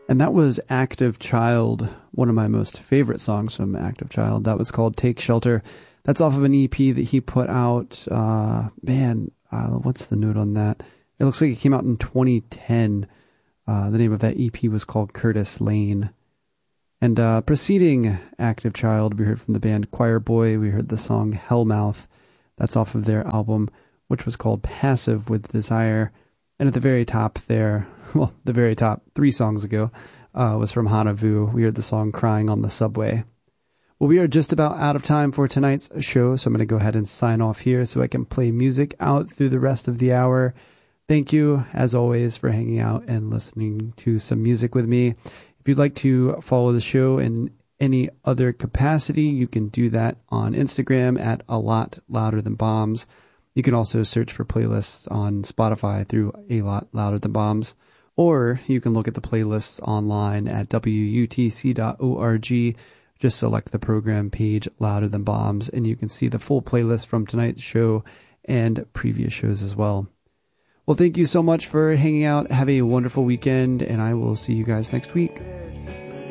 And that was Active Child, one of my most favorite songs from Active Child. That was called Take Shelter. That's off of an EP that he put out. What's the note on that? It looks like it came out in 2010. The name of that EP was called Curtis Lane. And preceding Active Child, we heard from the band Choir Boy. We heard the song Hellmouth. That's off of their album, which was called Passive with Desire. And at the very top there, well, the very top 3 songs ago, was from Hana Vu. We heard the song Crying on the Subway. Well, we are just about out of time for tonight's show, so I'm going to go ahead and sign off here so I can play music out through the rest of the hour. Thank you, as always, for hanging out and listening to some music with me. If you'd like to follow the show in any other capacity, you can do that on Instagram at A Lot Louder Than Bombs. You can also search for playlists on Spotify through A Lot Louder Than Bombs, or you can look at the playlists online at WUTC.org. Just select the program page Louder Than Bombs, and you can see the full playlist from tonight's show and previous shows as well. Well, thank you so much for hanging out. Have a wonderful weekend, and I will see you guys next week.